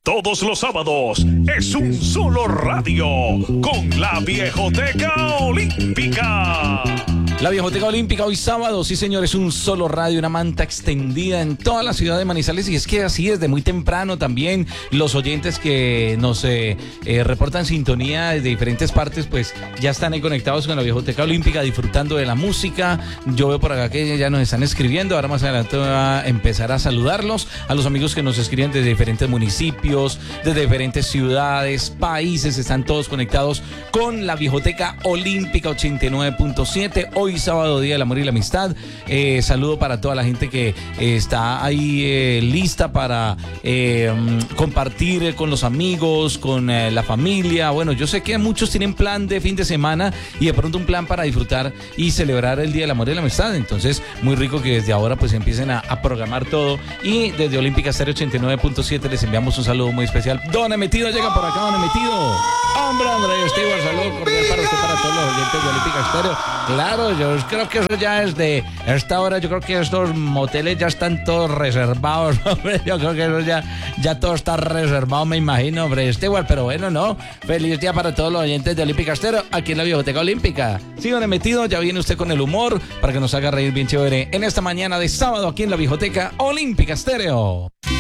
Todos los sábados es un solo radio con la Viejoteca Olímpica. La Viejoteca Olímpica hoy sábado, sí señor, es un solo radio, una manta extendida en toda la ciudad de Manizales, y es que así desde muy temprano también los oyentes que nos reportan sintonía desde diferentes partes, pues ya están ahí conectados con la Viejoteca Olímpica, disfrutando de la música. Yo veo por acá que ya nos están escribiendo, ahora más adelante voy a empezar a saludarlos, a los amigos que nos escriben desde diferentes municipios, desde diferentes ciudades, países, están todos conectados con la Viejoteca Olímpica 89.7, hoy sábado, Día del Amor y la Amistad. Saludo para toda la gente que está ahí lista para compartir con los amigos, con la familia. Bueno, yo sé que muchos tienen plan de fin de semana y de pronto un plan para disfrutar y celebrar el Día del Amor y la Amistad. Entonces, muy rico que desde ahora pues empiecen a programar todo. Y desde Olímpica Stereo 89.7 les enviamos un saludo muy especial. Don Emetido, llega por acá, Don Emetido. Hombre, este igual saludo cordial para usted, para todos los oyentes de Olímpica Stereo. Claro, yo creo que eso ya es de esta hora, yo creo que estos moteles ya están todos reservados, hombre, yo creo que eso ya todo está reservado, me imagino, hombre, igual, pero bueno, no, feliz día para todos los oyentes de Olímpica Stereo, aquí en la Biblioteca Olímpica. Sí, Don Metido, ya viene usted con el humor, para que nos haga reír bien chévere, en esta mañana de sábado, aquí en la Biblioteca Olímpica Stereo.